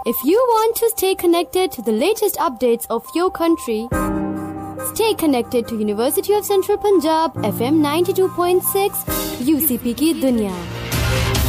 If you want to stay connected to the latest updates of your country, stay connected to University of Central Punjab FM 92.6 UCP की दुनिया।